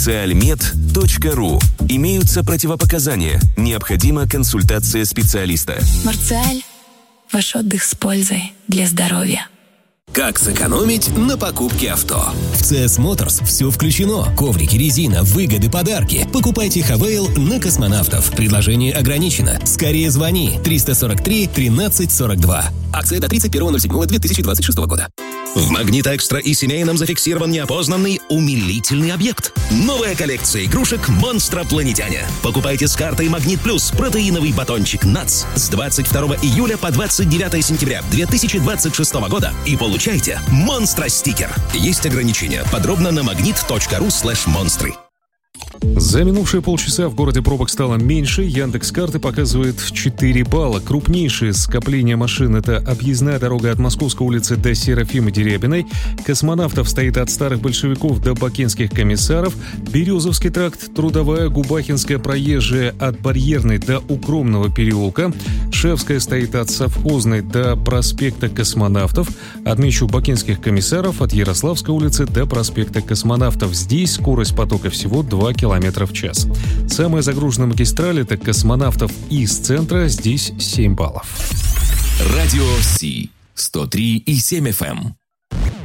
Martialmed.ru. Имеются противопоказания. Необходима консультация специалиста. Марциаль. Ваш отдых с пользой для здоровья. Как сэкономить на покупке авто? В CS Motors все включено. Коврики, резина, выгоды, подарки. Покупайте Хавейл на Космонавтов. Предложение ограничено. Скорее звони. 343 13 42. Акция до 31.07.2026 года. В Магнит Экстра и семейном зафиксирован неопознанный умилительный объект. Новая коллекция игрушек «Монстропланетяне». Покупайте с картой Магнит Плюс протеиновый батончик НАЦ с 22 июля по 29 сентября 2026 года и получайте монстро-стикер. Есть ограничения. Подробно на magnet.ru/монстры. За минувшие полчаса в городе пробок стало меньше. Яндекс.Карты показывает 4 балла. Крупнейшее скопление машин — это объездная дорога от Московской улицы до Серафимы Дерябиной. Космонавтов стоит от Старых Большевиков до Бакинских комиссаров. Березовский тракт, Трудовая, Губахинская, Проезжая от Барьерной до Укромного переулка. Шевская стоит от Совхозной до проспекта Космонавтов. Отмечу Бакинских комиссаров от Ярославской улицы до проспекта Космонавтов. Здесь скорость потока всего 2 км в час. Самая загруженная магистраль — это Космонавтов из центра. Здесь 7 баллов. Радио Си 103,7 FM.